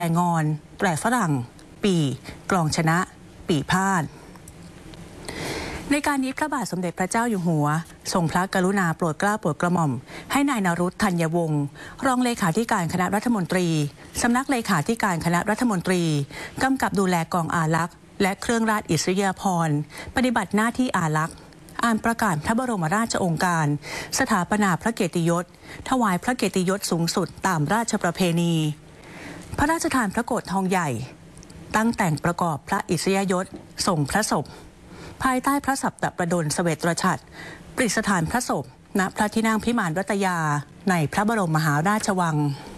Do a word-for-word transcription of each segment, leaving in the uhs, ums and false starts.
งอนแตรฝรั่งปีกลองชนะปีพาดในการนี้พระบาทสมเด็จพระเจ้าอยู่หัวทรงพระกรุณาโปรดเกล้าโปรดกระหม่อมให้นายนรุตธัญวงศ์รองเลขาธิการคณะรัฐมนตรีสำนักเลขาธิการคณะรัฐมนตรีกำกับดูแลกองอารักษ์และเครื่องราชอิสริยาภรณ์ปฏิบัติหน้าที่อารักษ์อ่านประกาศพระบรมราชโองการสถาปนาพระเกียรติยศถวายพระเกียรติยศสูงสุดตามราชประเพณีพระราชทานพระโกฐทองใหญ่ตั้งแต่งประกอบพระอิสริยยศส่งพระศพภายใต้พระสัปตประดลเสวตฉัตรประดิษฐานพระศพณพระที่นั่งพิมานรัตยาในพระบรมมหาราชวัง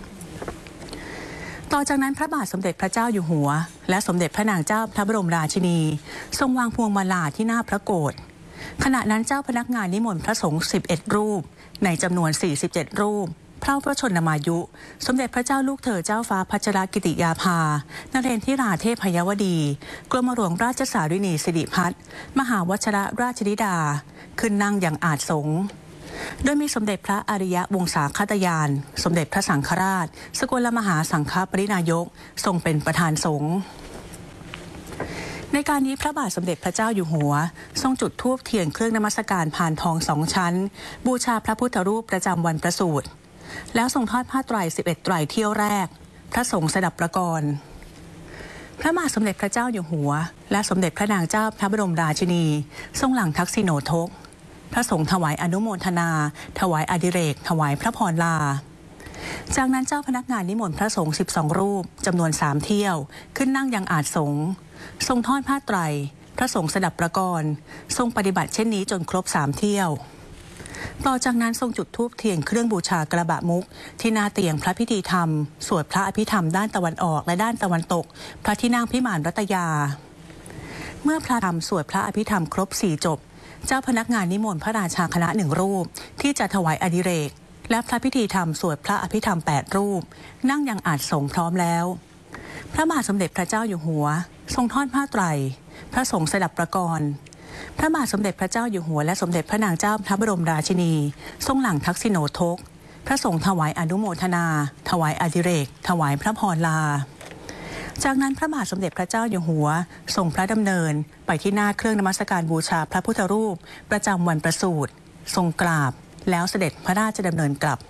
ต่อจากนั้นพระบาทสมเด็จพระเจ้าอยู่หัวและสมเด็จพระนางเจ้าพระบรมราชินีทรงวางพวงมาลาที่หน้าพระโกฐขณะนั้นเจ้าพนักงานนิมนต์พระสงฆ์สิบเอ็ดรูปในจำนวนสี่สิบเจ็ดรูปพระพระชนมายุสมเด็จพระเจ้าลูกเธอเจ้าฟ้าพัชรกิติยาภานเรนทิราเทพยวดีกรมหลวงราชสารินีสิริพัฒน์มหาวชิรราชธิดาขึ้นนั่งอย่างอาจสงฆ์โดยมีสมเด็จพระอริยวงศาคตยานสมเด็จพระสังฆราชสกลมหาสังฆปรินายกทรงเป็นประธานสงฆ์ในการนี้พระบาทสมเด็จพระเจ้าอยู่หัวทรงจุดธูปเทียนเครื่องนมัสการพานทองสองชั้นบูชาพระพุทธรูปประจำวันประสูติแล้วทรงทอดผ้าไตรสิบเอ็ดไตรเที่ยวแรกพระสงฆ์สดับประกรณ์พระบาทสมเด็จพระเจ้าอยู่หัวและสมเด็จพระนางเจ้าพระบรมราชินีทรงหลั่งทักษิโณทกพระสงฆ์ถวายอนุโมทนาถวายอดิเรกถวายพระพรลาจากนั้นเจ้าพนักงานนิมนต์พระสงฆ์สิบสองรูปจำนวนสามเที่ยวขึ้นนั่งยังอาจสงฆ์ทรงทอดผ้าไตรพระสงฆ์สดับประกรณ์ทรงปฏิบัติเช่นนี้จนครบสามเที่ยวต่อจากนั้นทรงจุดธูปเทียนเครื่องบูชากระบะมุกที่หน้าเตียงพระพิธีธรรมสวดพระอภิธรรมด้านตะวันออกและด้านตะวันตกพระที่นั่งพิมานรัตยาเมื่อพระธรรมสวดพระอภิธรรมครบสี่จบเจ้าพนักงานนิมนต์พระราชาคณะหนึ่งรูปที่จะถวายอดิเรกและพระพิธีธรรมสวดพระอภิธรรมแปดรูปนั่งยังอาจสงฆ์พร้อมแล้วพระบาทสมเด็จพระเจ้าอยู่หัวทรงทอดผ้าไตรพระสงฆ์สดับประกรณ์พระบาทสมเด็จพระเจ้าอยู่หัวและสมเด็จพระนางเจ้าพระบรมราชินีทรงหลั่งทักษิโณทกพระสงฆ์ถวายอนุโมทนาถวายอดิเรกถวายพระพรลาจากนั้นพระบาทสมเด็จพระเจ้าอยู่หัวทรงพระดำเนินไปที่หน้าเครื่องนมัสการบูชาพระพุทธรูปประจำวันประสูติทรงกราบแล้วเสด็จพระราชดำเนินกลับ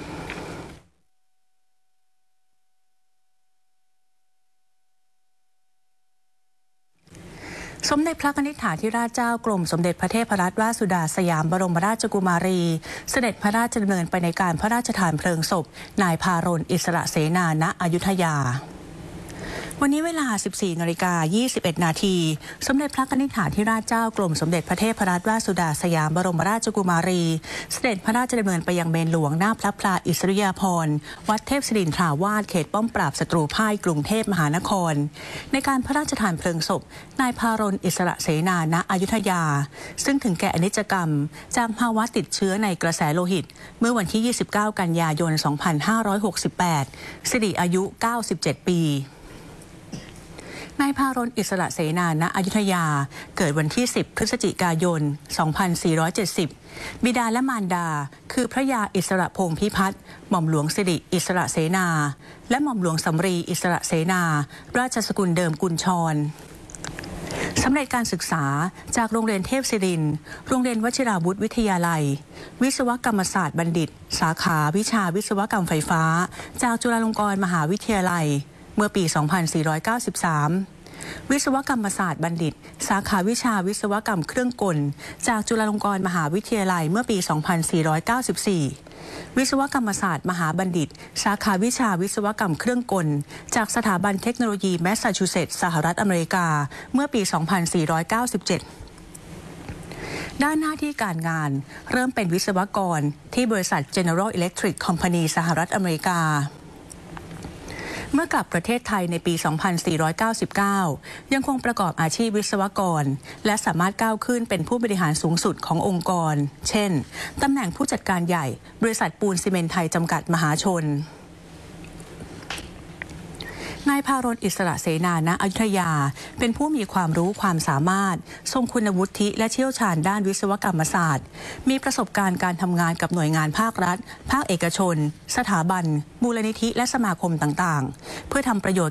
สมเด็จพระนิธิถาธิราชเจ้ากรมสมเด็จพระเทพรัตนราชสุดาสยามบรมราชกุมารีเสด็จพระราชดำเนินไปในการพระราชทานเพลิงศพนายพารณอิสระเสนาณอยุธยาวันนี้เวลา สิบสี่นาฬิกายี่สิบเอ็ดนาทีสมเด็จพระนิธิถาธิราชเจ้ากรมสมเด็จพระเทพรัตนราชสุดาสยามบรมราชกุมารีเสด็จพระราชดำเนินไปยังเมนหลวงหน้าพระพลาอิสริยาภรณ์วัดเทพศิรินทราวาสเขตป้อมปราบศัตรูพ่ายกรุงเทพมหานครในการพระราชทานเพลิงศพนายพารณอิสระเสนาณอยุธยาซึ่งถึงแก่อนิจกรรมจากภาวะติดเชื้อในกระแสโลหิตเมื่อวันที่ยี่สิบเก้ากันยายนสองพันห้าร้อยหกสิบแปดสิริอายุเก้าสิบเจ็ดปีนายพารณอิสระเสนาณอยุธยาเกิดวันที่สิบพฤศจิกายนสองพันสี่ร้อยเจ็ดสิบบิดาและมารดาคือพระยาอิสระพงษ์พิพัฒน์หม่อมหลวงสิริอิสระเสนาและหม่อมหลวงสำรีอิสระเสนาราชสกุลเดิมกุญชรสำเร็จการศึกษาจากโรงเรียนเทพศิรินทร์โรงเรียนวชิราวุธวิทยาลัยวิศวกรรมศาสตร์บัณฑิตสาขาวิชาวิศวกรรมไฟฟ้าจากจุฬาลงกรณ์มหาวิทยาลัยเมื่อปี สองพันสี่ร้อยเก้าสิบสาม วิศวกรรมศาสตร์บัณฑิตสาขาวิชาวิศวกรรมเครื่องกลจากจุฬาลงกรณ์มหาวิทยาลัยเมื่อปี สองพันสี่ร้อยเก้าสิบสี่ วิศวกรรมศาสตร์มหาบัณฑิตสาขาวิชาวิศวกรรมเครื่องกลจากสถาบันเทคโนโลยีแมสซาชูเซตส์สหรัฐอเมริกาเมื่อปี สองพันสี่ร้อยเก้าสิบเจ็ด ด้านหน้าที่การงานเริ่มเป็นวิศวกรที่บริษัท General Electric Company สหรัฐอเมริกาเมื่อกลับประเทศไทยในปี สองพันสี่ร้อยเก้าสิบเก้า ยังคงประกอบอาชีพวิศวกรและสามารถก้าวขึ้นเป็นผู้บริหารสูงสุดขององค์กรเช่นตำแหน่งผู้จัดการใหญ่บริษัทปูนซีเมนต์ไทยจำกัดมหาชน นายพารณอิสระเสนาณอยุธยาเป็นผู้มีความรู้ความสามารถทรงคุณวุฒิและเชี่ยวชาญด้านวิศวกรรมศาสตร์มีประสบการณ์การทำงานกับหน่วยงานภาครัฐภาคเอกชนสถาบันมูลนิธิและสมาคมต่างๆเพื่อทำประโยชน์